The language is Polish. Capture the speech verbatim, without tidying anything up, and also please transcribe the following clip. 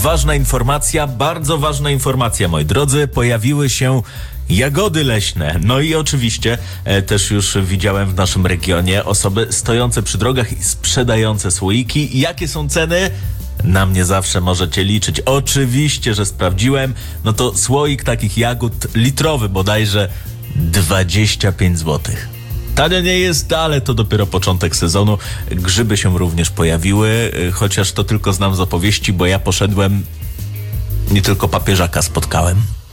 ważna informacja, bardzo ważna informacja, moi drodzy. Pojawiły się jagody leśne. No i oczywiście e, też już widziałem w naszym regionie osoby stojące przy drogach i sprzedające słoiki. Jakie są ceny? Na mnie zawsze możecie liczyć. Oczywiście, że sprawdziłem. No to słoik takich jagód litrowy bodajże dwadzieścia pięć złotych. Tanio nie jest, ale to dopiero początek sezonu. Grzyby się również pojawiły, chociaż to tylko znam z opowieści, bo ja poszedłem, nie tylko papieżaka spotkałem.